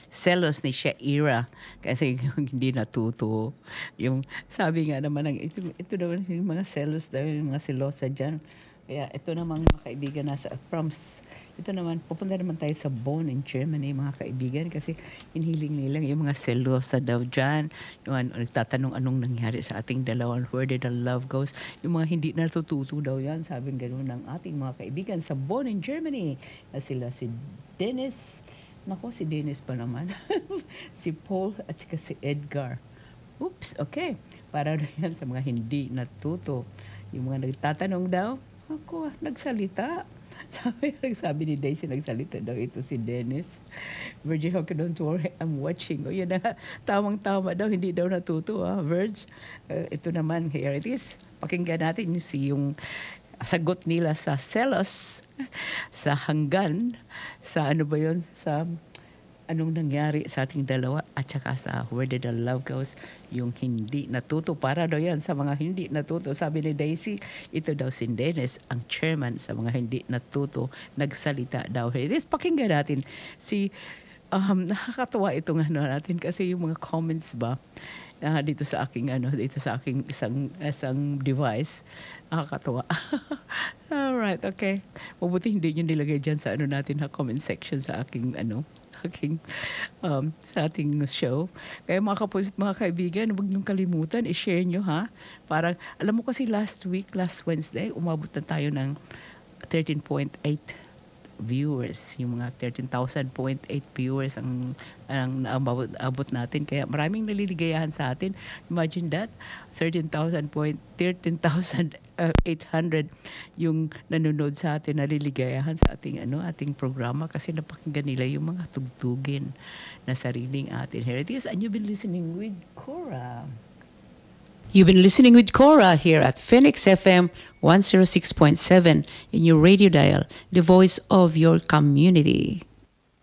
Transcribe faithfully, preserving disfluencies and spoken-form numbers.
selos ni Shaira kasi hindi natuto. Yung sabi nga naman ng ito ito daw yung mga selos daw yung mga selosa diyan. Kaya ito namang mga kaibigan nasa from ito naman pupunta naman tayo sa Bonn in Germany mga kaibigan kasi inhiling nilang yung mga selosa daw diyan. Yung ano, nagtatanong anong nangyari sa ating dalawa, where did the love goes. Yung mga hindi natututo daw yan, sabing gano'n ng ating mga kaibigan sa Bonn in Germany na sila si Dennis. Nako, si Dennis pa naman. Si Paul at saka si Edgar. Oops, okay. Para na yan sa mga hindi natuto. Yung mga nagtatanong daw, ako, nagsalita. Sabi, sabi ni Daisy, nagsalita daw ito si Dennis. Virgie, okay, don't worry, I'm watching. O yun na, tamang-tama daw, hindi daw natuto, ha, Virg. Uh, ito naman, here it is. Pakinggan natin si yung sagot nila sa selos, sa hanggan, sa ano ba yun, sa anong nangyari sa ating dalawa at saka sa where did the love goes, yung hindi natuto. Para daw yan sa mga hindi natuto. Sabi ni Daisy, ito daw si Dennis, ang chairman sa mga hindi natuto, nagsalita daw. This, pakinggan natin. Si, um, nakakatawa itong ano natin kasi yung mga comments ba, uh, dito sa aking ano dito sa aking isang isang device, nakakatawa. Alright, okay. Mabuti hindi nyo nilagay dyan sa ano natin ha, comment section sa aking ano aking um, sa ating show. Kaya mga kapusit, mga kaibigan, huwag niyong kalimutan, i-share nyo ha. Parang, alam mo kasi last week, last Wednesday, umabot na tayo ng thirteen point eight viewers. Yung mga thirteen thousand point eight viewers ang, ang naabot abot natin. Kaya maraming naliligayahan sa atin. Imagine that, thirteen thousand point, thirteen thousand eight hundred yung nanonood sa atin, naliligayahan sa ating ano ating programa kasi napakinggan nila yung mga tugtugin na sariling atin. Here it is, and you've been listening with Cora. You've been listening with Cora here at Phoenix F M one oh six point seven in your radio dial, the voice of your community.